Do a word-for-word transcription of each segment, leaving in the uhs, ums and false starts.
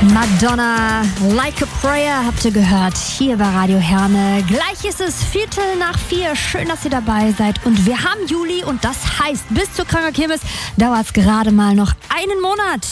Madonna, Like a Prayer habt ihr gehört, hier bei Radio Herne. Gleich ist es Viertel nach vier. Schön, dass ihr dabei seid. Und wir haben Juli und das heißt, bis zur Kranger Kirmes dauert es gerade mal noch einen Monat.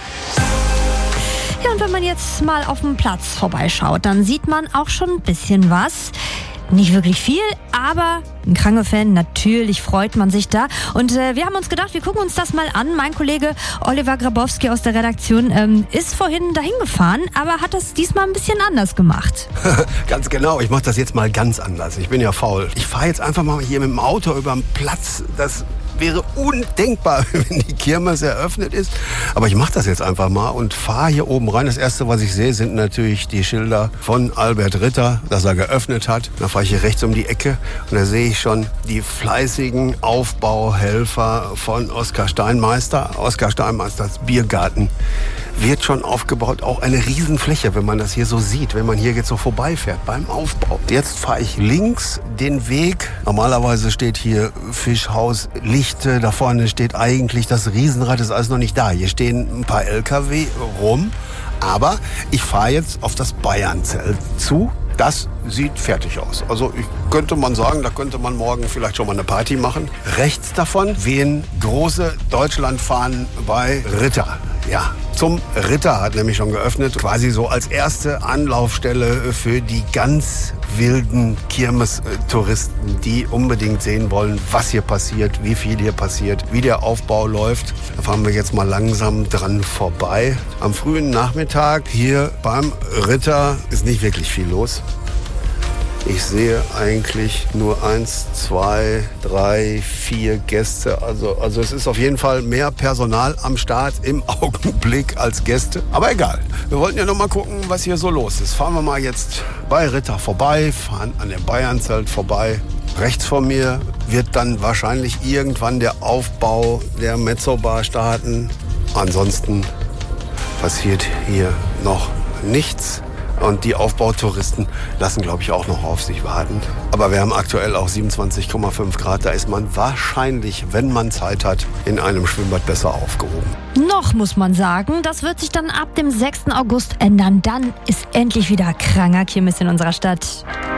Ja, und wenn man jetzt mal auf dem Platz vorbeischaut, dann sieht man auch schon ein bisschen was. Nicht wirklich viel, aber ein Krange-Fan, natürlich freut man sich da. Und äh, wir haben uns gedacht, wir gucken uns das mal an. Mein Kollege Oliver Grabowski aus der Redaktion ähm, ist vorhin dahin gefahren, aber hat das diesmal ein bisschen anders gemacht. Ganz genau, ich mache das jetzt mal ganz anders. Ich bin ja faul. Ich fahre jetzt einfach mal hier mit dem Auto über den Platz. Das wäre undenkbar, wenn die Kirmes eröffnet ist. Aber ich mache das jetzt einfach mal und fahre hier oben rein. Das Erste, was ich sehe, sind natürlich die Schilder von Albert Ritter, dass er geöffnet hat. Da fahre ich hier rechts um die Ecke und da sehe ich schon die fleißigen Aufbauhelfer von Oskar Steinmeister. Oskar Steinmeisters Biergarten wird schon aufgebaut. Auch eine Riesenfläche, wenn man das hier so sieht, wenn man hier jetzt so vorbeifährt beim Aufbau. Jetzt fahre ich links den Weg. Normalerweise steht hier Fischhaus Lichte. Da vorne steht eigentlich das Riesenrad, das ist alles noch nicht da. Hier stehen ein paar L K W rum. Aber ich fahre jetzt auf das Bayernzelt zu. Das sieht fertig aus. Also ich könnte man sagen, da könnte man morgen vielleicht schon mal eine Party machen. Rechts davon wehen große Deutschlandfahnen bei Ritter. Ja, zum Ritter hat nämlich schon geöffnet, quasi so als erste Anlaufstelle für die ganz wilden Kirmes-Touristen, die unbedingt sehen wollen, was hier passiert, wie viel hier passiert, wie der Aufbau läuft. Da fahren wir jetzt mal langsam dran vorbei. Am frühen Nachmittag hier beim Ritter ist nicht wirklich viel los. Ich sehe eigentlich nur eins, zwei, drei, vier Gäste. Also, also es ist auf jeden Fall mehr Personal am Start im Augenblick als Gäste. Aber egal. Wir wollten ja noch mal gucken, was hier so los ist. Fahren wir mal jetzt bei Ritter vorbei, fahren an dem Bayernzelt vorbei. Rechts von mir wird dann wahrscheinlich irgendwann der Aufbau der Mezzobar starten. Ansonsten passiert hier noch nichts. Und die Aufbautouristen lassen, glaube ich, auch noch auf sich warten. Aber wir haben aktuell auch siebenundzwanzig Komma fünf Grad. Da ist man wahrscheinlich, wenn man Zeit hat, in einem Schwimmbad besser aufgehoben. Noch muss man sagen, das wird sich dann ab dem sechsten August ändern. Dann ist endlich wieder Kranger Kirmes in unserer Stadt.